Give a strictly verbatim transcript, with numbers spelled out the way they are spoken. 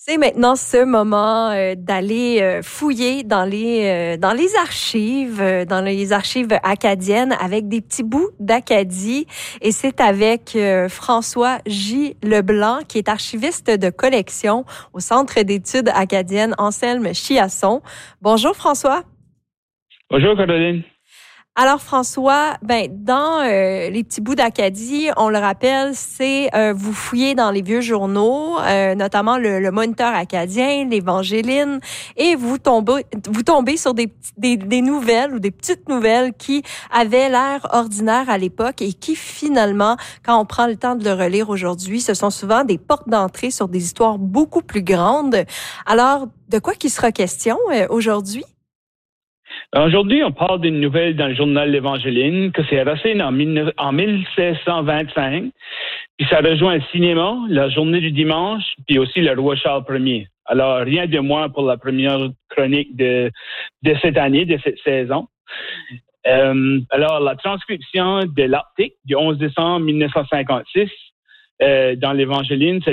C'est maintenant ce moment euh, d'aller euh, fouiller dans les euh, dans les archives, euh, dans les archives acadiennes avec des petits bouts d'Acadie. Et c'est avec euh, François J. Leblanc, qui est archiviste de collection au Centre d'études acadiennes Anselme-Chiasson. Bonjour François. Bonjour Caroline. Alors François, ben dans euh, les petits bouts d'Acadie, on le rappelle, c'est euh, vous fouillez dans les vieux journaux, euh, notamment le, le Moniteur acadien, l'Évangéline, et vous tombez vous tombez sur des, des des nouvelles ou des petites nouvelles qui avaient l'air ordinaires à l'époque et qui finalement, quand on prend le temps de le relire aujourd'hui, ce sont souvent des portes d'entrée sur des histoires beaucoup plus grandes. Alors, de quoi qu'il sera question euh, aujourd'hui? Aujourd'hui, on parle d'une nouvelle dans le journal L'Évangéline que c'est racine en, en mille six cent vingt-cinq, puis ça rejoint le cinéma, la journée du dimanche, puis aussi le roi Charles Ier. Alors, rien de moins pour la première chronique de, de cette année, de cette saison. Euh, alors, la transcription de l'article du onze décembre mille neuf cent cinquante-six euh, dans l'Évangéline, c'est